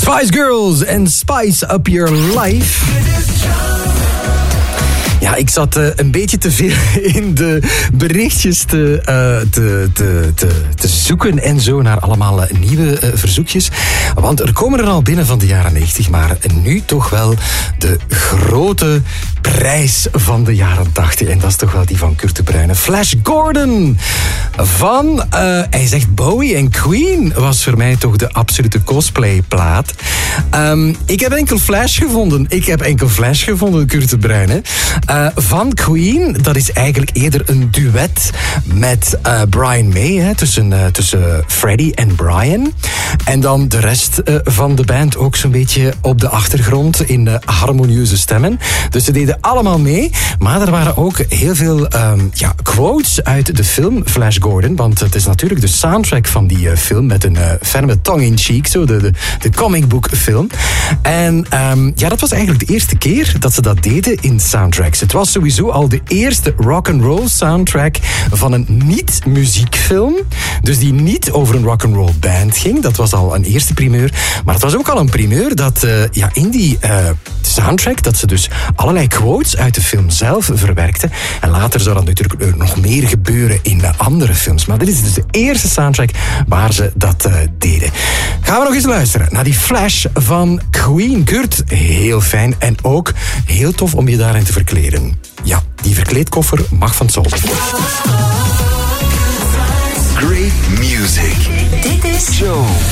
Spice Girls en Spice Up Your Life. Ja, ik zat een beetje te veel in de berichtjes te zoeken en zo naar allemaal nieuwe verzoekjes. Want er komen er al binnen van de jaren 90, maar nu toch wel de grote prijs van de jaren 80. En dat is toch wel die van Kurt de Bruyne. Flash Gordon van, hij zegt Bowie en Queen was voor mij toch de absolute cosplayplaat. Ik heb enkel Flash gevonden, Kurt de Bruyne. Van Queen, dat is eigenlijk eerder een duet met Brian May, hè, tussen Freddie en Brian. En dan de rest van de band ook zo'n beetje op de achtergrond in harmonieuze stemmen. Dus ze deden allemaal mee, maar er waren ook heel veel quotes uit de film Flash Gordon, want het is natuurlijk de soundtrack van die film met een ferme tongue-in-cheek, zo de comic book film. En dat was eigenlijk de eerste keer dat ze dat deden in soundtracks. Het was sowieso al de eerste rock'n'roll soundtrack van een niet-muziekfilm. Dus die niet over een rock'n'roll band ging. Dat was al een eerste primeur. Maar het was ook al een primeur dat in die soundtrack, dat ze dus allerlei quotes uit de film zelf verwerkten. En later zou dat natuurlijk nog meer gebeuren in andere films. Maar dit is dus de eerste soundtrack waar ze dat deden. Gaan we nog eens luisteren naar die Flash van Queen. Kurt, heel fijn en ook heel tof om je daarin te verkleden. Ja, die verkleedkoffer mag van het zolder. Great music. Dit is Joe.